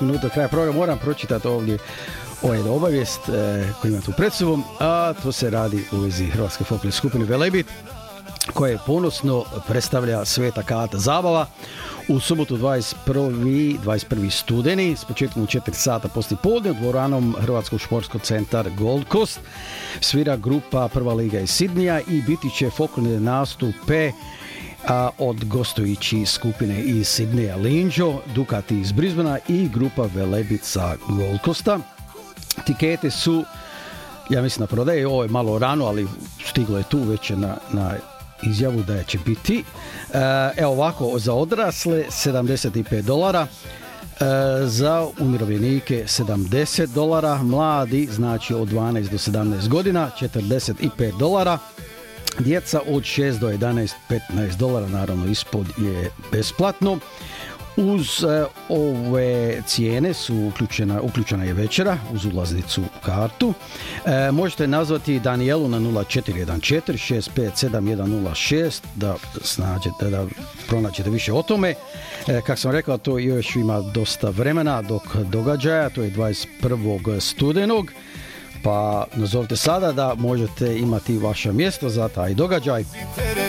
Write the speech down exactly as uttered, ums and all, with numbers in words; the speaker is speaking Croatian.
minuta kraja programa moram pročitati ovdje ovaj obavijest e, koji ima tu pred sobom, a to se radi u vezi Hrvatske folklorne skupine Velebit, koje ponosno predstavlja Sveta Kata zabava u subotu dvadeset prvi studeni s početkom u četiri sata poslije podne u dvoranom Hrvatskog športskog centar Gold Coast. Svira grupa Prva liga iz Sidneja i biti će folklorne nastupe a, od gostujući skupine iz Sidneja Linjo, Ducati iz Brisbanea i grupa Velebit sa Gold Coasta. Tikete su, ja mislim, na prodaji, ovo je malo rano, ali stiglo je tu već na, na izjavu da će biti. Evo ovako, za odrasle sedamdeset pet dolara, za umirovljenike sedamdeset dolara, mladi, znači od dvanaest do sedamnaest godina, četrdeset pet dolara, djeca od šest do jedanaest, petnaest dolara, naravno ispod je besplatno. Uz e, ove cijene su uključena, uključena je večera uz ulaznicu kartu. E, možete nazvati Danijelu na nula četiri jedan četiri šest pet sedam jedan nula šest da snađete, da pronađete više o tome. E, kako sam rekao, to još ima dosta vremena dok događaja, to je dvadeset prvog studenog. Pa nazovite sada da možete imati vaše mjesto za taj događaj.